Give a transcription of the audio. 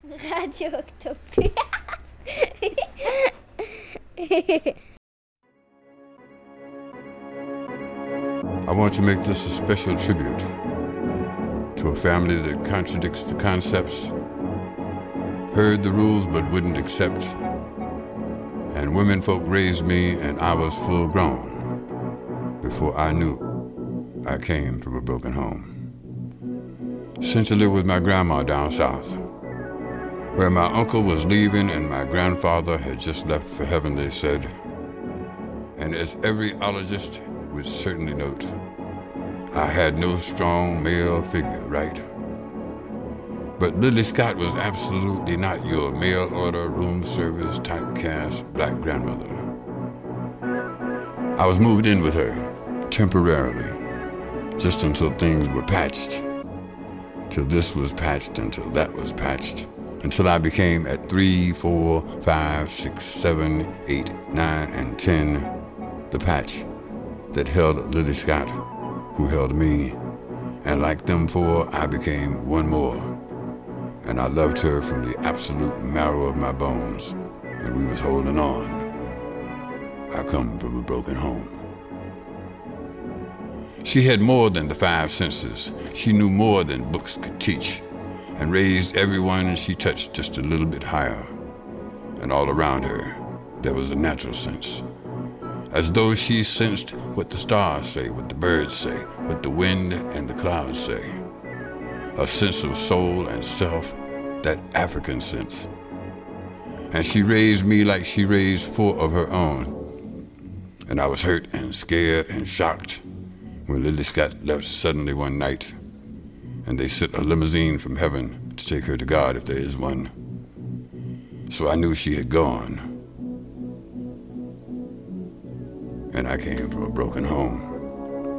Radio Octopus. I want to make this a special tribute to a family that contradicts the concepts, heard the rules but wouldn't accept, and women folk raised me and I was full grown before I knew I came from a broken home. Sent to live with my grandma down south, where my uncle was leaving and my grandfather had just left for heaven, they said. And as every ologist would certainly note, I had no strong male figure, right? But Lily Scott was absolutely not your mail order, room service, typecast black grandmother. I was moved in with her temporarily, just until things were patched, till this was patched, until that was patched, until I became at 3, 4, 5, 6, 7, 8, 9, and 10, the patch that held Lily Scott, who held me. And like them four, I became one more. And I loved her from the absolute marrow of my bones, and we was holding on. I come from a broken home. She had more than the 5 senses. She knew more than books could teach, and raised everyone she touched just a little bit higher. And all around her, there was a natural sense, as though she sensed what the stars say, what the birds say, what the wind and the clouds say. A sense of soul and self, that African sense. And she raised me like she raised 4 of her own. And I was hurt and scared and shocked when Lily Scott left suddenly one night, and they sent a limousine from heaven to take her to God, if there is one. So I knew she had gone, and I came from a broken home.